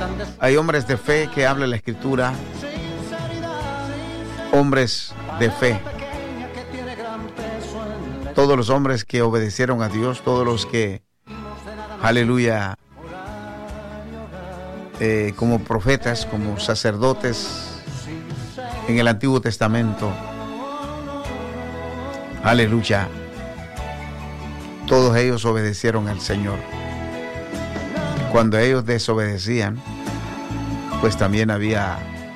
Hay hombres de fe que habla la Escritura, hombres de fe. Todos los hombres que obedecieron a Dios, todos los que, aleluya, como profetas, como sacerdotes en el Antiguo Testamento, aleluya, todos ellos obedecieron al Señor. Cuando ellos desobedecían, pues también había,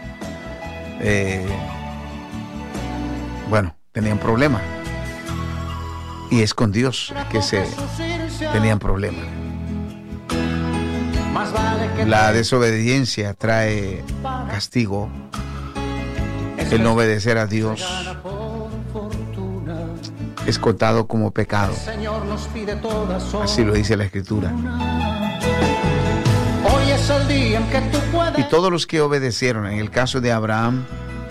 tenían problemas. Y es con Dios que se tenían problemas. La desobediencia trae castigo. El no obedecer a Dios es contado como pecado. Así lo dice la Escritura. Y todos los que obedecieron, en el caso de Abraham,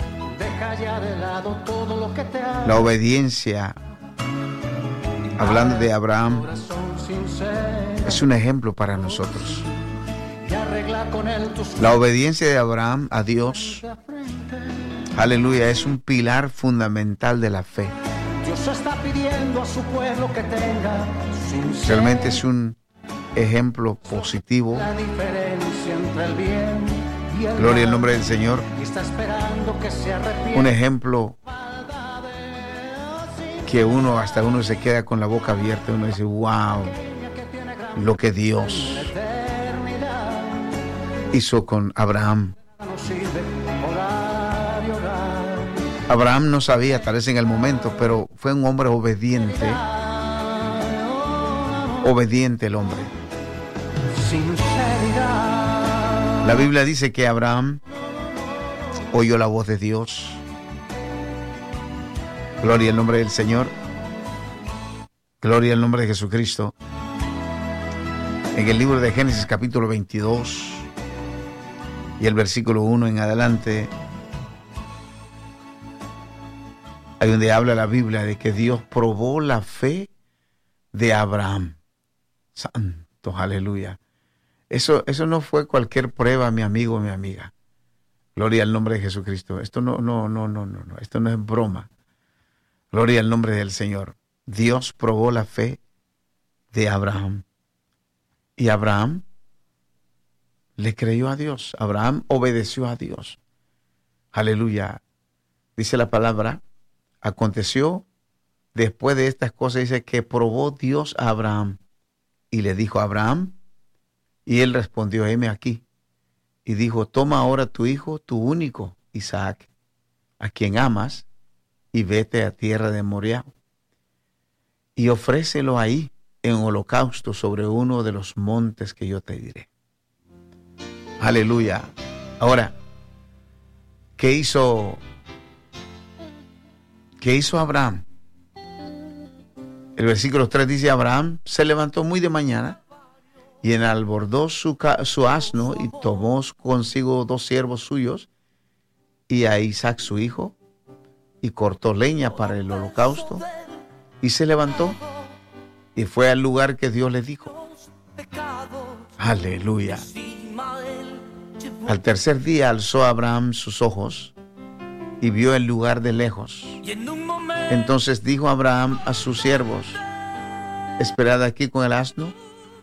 la obediencia, hablando de Abraham, es un ejemplo para nosotros. La obediencia de Abraham a Dios, aleluya, es un pilar fundamental de la fe. Realmente es un ejemplo positivo. Gloria al nombre del Señor. Un ejemplo que hasta uno se queda con la boca abierta. Uno dice, wow, lo que Dios hizo con Abraham. Abraham no sabía, tal vez en el momento, pero fue un hombre obediente. Obediente el hombre. La Biblia dice que Abraham oyó la voz de Dios. Gloria al nombre del Señor. Gloria al nombre de Jesucristo. En el libro de Génesis capítulo 22 y el versículo 1 en adelante, hay donde habla la Biblia de que Dios probó la fe de Abraham. Santo, aleluya. Eso no fue cualquier prueba, mi amigo, mi amiga. Gloria al nombre de Jesucristo. Esto no. Esto no es broma. Gloria al nombre del Señor. Dios probó la fe de Abraham. Y Abraham le creyó a Dios. Abraham obedeció a Dios. Aleluya. Dice la palabra, aconteció después de estas cosas, dice que probó Dios a Abraham. Y le dijo a Abraham, y él respondió, heme aquí. Y dijo, toma ahora tu hijo, tu único, Isaac, a quien amas, y vete a tierra de Moriah. Y ofrécelo ahí en holocausto sobre uno de los montes que yo te diré. Aleluya. Ahora, ¿qué hizo Abraham? El versículo 3 dice, Abraham se levantó muy de mañana y enalbordó su asno y tomó consigo 2 siervos suyos y a Isaac su hijo y cortó leña para el holocausto y se levantó y fue al lugar que Dios le dijo. Aleluya. Al tercer día alzó Abraham sus ojos y vio el lugar de lejos. Entonces dijo Abraham a sus siervos, esperad aquí con el asno,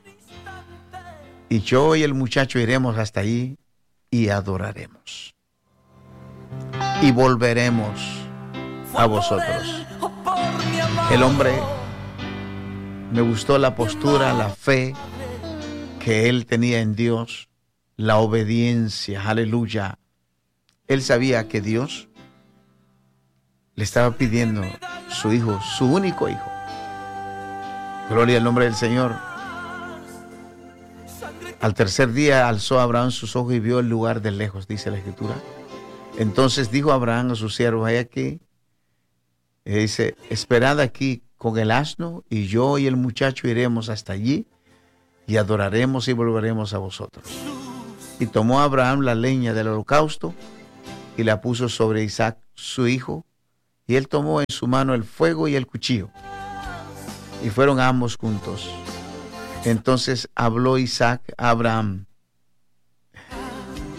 y yo y el muchacho iremos hasta allí y adoraremos. Y volveremos a vosotros. El hombre, me gustó la postura, la fe que él tenía en Dios, la obediencia, aleluya. Él sabía que Dios le estaba pidiendo su hijo, su único hijo. Gloria al nombre del Señor. Al tercer día alzó Abraham sus ojos y vio el lugar de lejos, dice la Escritura. Entonces dijo Abraham a sus siervos, hay aquí, y dice, esperad aquí con el asno, y yo y el muchacho iremos hasta allí, y adoraremos y volveremos a vosotros. Y tomó Abraham la leña del holocausto, y la puso sobre Isaac, su hijo, y él tomó en su mano el fuego y el cuchillo, y fueron ambos juntos. Entonces habló Isaac a Abraham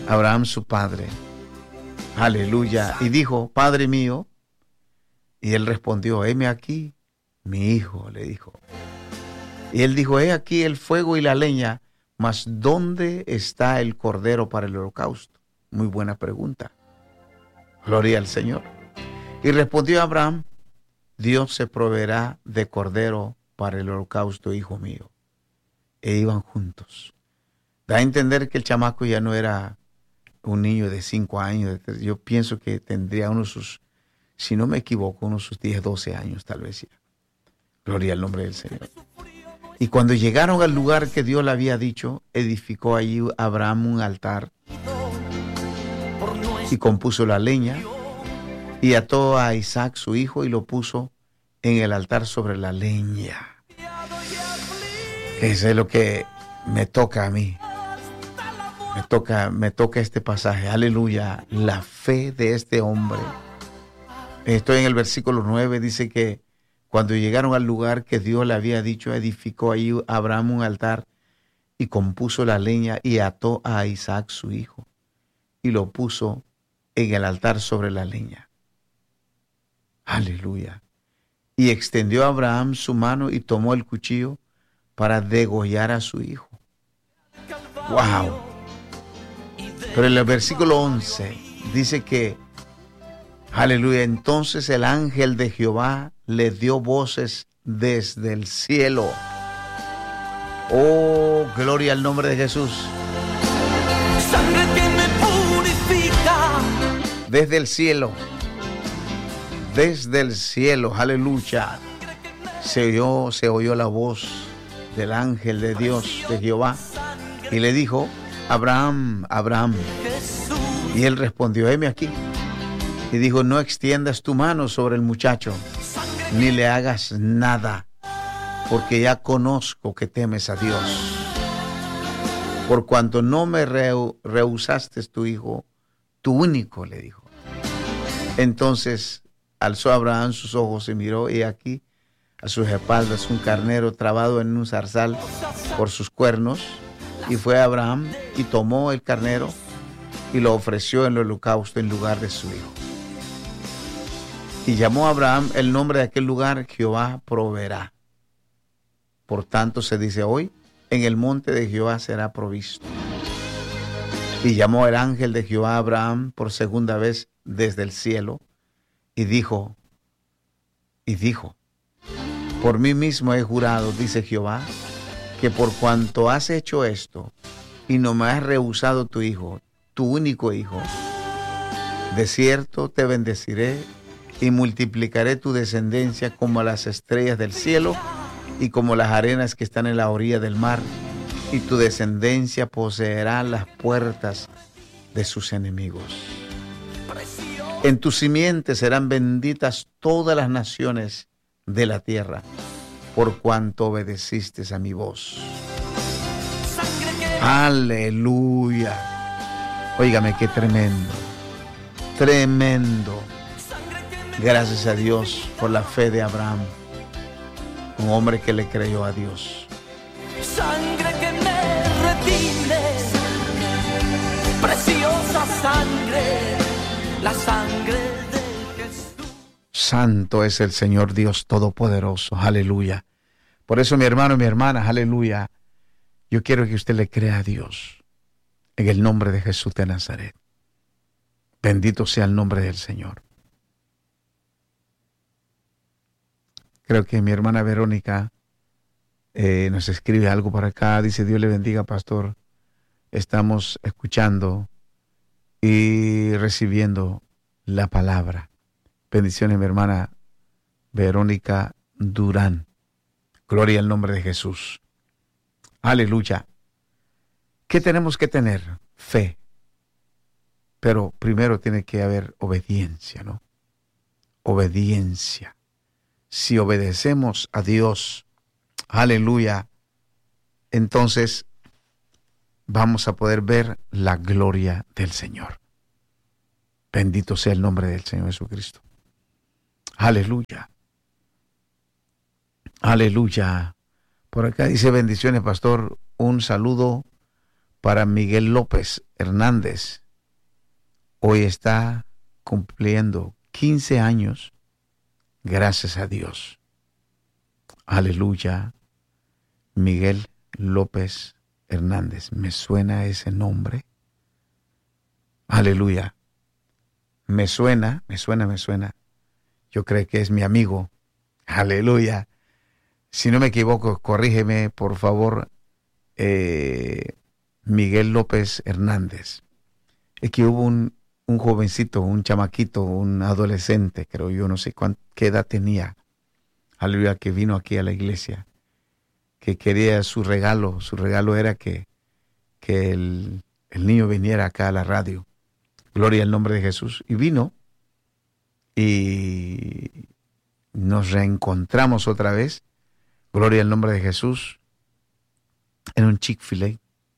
Abraham su padre. Aleluya. Y dijo, Padre mío. Y él respondió, heme aquí, mi hijo, le dijo. Y él dijo, he aquí el fuego y la leña, mas ¿dónde está el cordero para el holocausto? Muy buena pregunta. Gloria al Señor. Y respondió Abraham, Dios se proveerá de cordero para el holocausto, hijo mío. E iban juntos. Da a entender que el chamaco ya no era un niño de 5 años. Yo pienso que tendría si no me equivoco, unos sus 10, 12 años tal vez ya. Gloria al nombre del Señor. Y cuando llegaron al lugar que Dios le había dicho, edificó allí Abraham un altar y compuso la leña y ató a Isaac su hijo y lo puso en el altar sobre la leña. Eso es lo que me toca a mí. Me toca este pasaje. Aleluya. La fe de este hombre. Estoy en el versículo 9. Dice que cuando llegaron al lugar que Dios le había dicho, edificó allí Abraham un altar y compuso la leña y ató a Isaac su hijo y lo puso en el altar sobre la leña. Aleluya. Y extendió a Abraham su mano y tomó el cuchillo para degollar a su hijo. ¡Wow! Pero en el versículo 11 dice que, aleluya, entonces el ángel de Jehová le dio voces desde el cielo. Oh, gloria al nombre de Jesús. Sangre que me purifica. Desde el cielo. Desde el cielo, aleluya. Se oyó la voz del ángel de Dios, de Jehová, y le dijo, Abraham, Abraham. Y él respondió, heme aquí. Y dijo, no extiendas tu mano sobre el muchacho, ni le hagas nada, porque ya conozco que temes a Dios. Por cuanto no me rehusaste tu hijo, tu único, le dijo. Entonces alzó Abraham sus ojos y miró, y aquí a sus espaldas un carnero trabado en un zarzal por sus cuernos. Y fue Abraham y tomó el carnero y lo ofreció en el holocausto en lugar de su hijo. Y llamó a Abraham el nombre de aquel lugar, Jehová proveerá. Por tanto se dice hoy, en el monte de Jehová será provisto. Y llamó el ángel de Jehová a Abraham por segunda vez desde el cielo y dijo, por mí mismo he jurado, dice Jehová, que por cuanto has hecho esto y no me has rehusado tu hijo, tu único hijo, de cierto te bendeciré y multiplicaré tu descendencia como las estrellas del cielo y como las arenas que están en la orilla del mar, y tu descendencia poseerá las puertas de sus enemigos. En tu simiente serán benditas todas las naciones de la tierra, por cuanto obedeciste a mi voz. Aleluya. Óigame, qué tremendo. Tremendo. Gracias a Dios por la fe de Abraham, un hombre que le creyó a Dios. Sangre que me redime, preciosa sangre, la sangre de Jesús. Santo es el Señor Dios Todopoderoso, aleluya. Por eso, mi hermano y mi hermana, aleluya, yo quiero que usted le crea a Dios, en el nombre de Jesús de Nazaret. Bendito sea el nombre del Señor. Creo que mi hermana Verónica nos escribe algo por acá. Dice, Dios le bendiga, pastor. Estamos escuchando y recibiendo la palabra. Bendiciones, mi hermana Verónica Durán. Gloria al nombre de Jesús. Aleluya. ¿Qué tenemos que tener? Fe. Pero primero tiene que haber obediencia, ¿no? Obediencia. Si obedecemos a Dios, aleluya, entonces vamos a poder ver la gloria del Señor. Bendito sea el nombre del Señor Jesucristo. Aleluya. Aleluya. Por acá dice, bendiciones, pastor. Un saludo para Miguel López Hernández. Hoy está cumpliendo 15 años, gracias a Dios. Aleluya. Miguel López Hernández. ¿Me suena ese nombre? Aleluya. Me suena. Yo creo que es mi amigo. Aleluya. Si no me equivoco, corrígeme, por favor, Miguel López Hernández. Es que hubo un jovencito, un chamaquito, un adolescente, creo yo, no sé qué edad tenía. Aleluya, que vino aquí a la iglesia, que quería su regalo. Su regalo era que el niño viniera acá a la radio. Gloria al nombre de Jesús. Y vino y nos reencontramos otra vez. Gloria al nombre de Jesús. En un Chick-fil-A.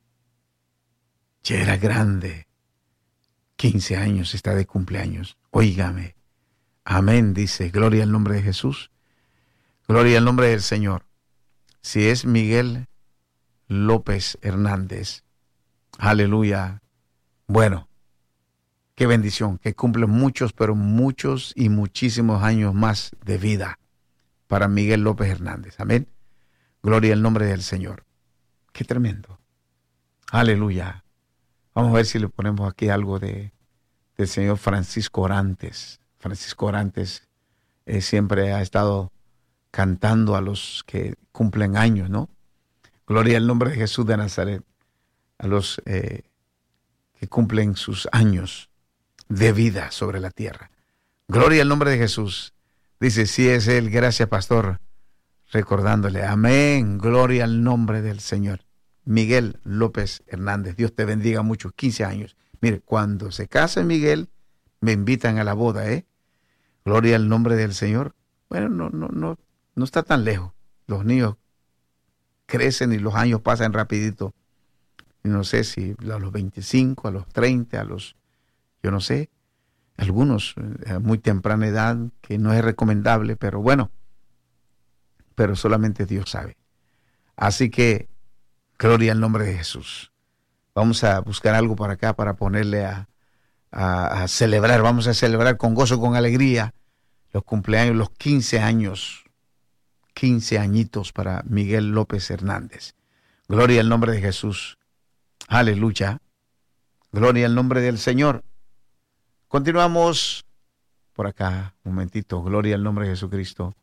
Ya era grande. 15 años, está de cumpleaños. Óigame. Amén, dice. Gloria al nombre de Jesús. Gloria al nombre del Señor. Si es Miguel López Hernández. Aleluya. Bueno, qué bendición. Que cumple muchos, pero muchos y muchísimos años más de vida para Miguel López Hernández. Amén. Gloria al nombre del Señor. Qué tremendo. Aleluya. Vamos a ver si le ponemos aquí algo del señor Francisco Orantes. Francisco Orantes siempre ha estado cantando a los que cumplen años, ¿no? Gloria al nombre de Jesús de Nazaret. A los que cumplen sus años de vida sobre la tierra. Gloria al nombre de Jesús. Dice, sí es Él, gracias pastor. Recordándole, amén, gloria al nombre del Señor. Miguel López Hernández, Dios te bendiga mucho, 15 años. Mire, cuando se case Miguel, me invitan a la boda, Gloria al nombre del Señor. Bueno, no está tan lejos. Los niños crecen y los años pasan rapidito. Y no sé si a los 25, a los 30, yo no sé, algunos a muy temprana edad, que no es recomendable, pero bueno, pero solamente Dios sabe. Así que, gloria al nombre de Jesús. Vamos a buscar algo por acá para ponerle a celebrar. Vamos a celebrar con gozo, con alegría, los cumpleaños, los 15 años. 15 añitos para Miguel López Hernández. Gloria al nombre de Jesús. Aleluya. Gloria al nombre del Señor. Continuamos por acá, un momentito. Gloria al nombre de Jesucristo.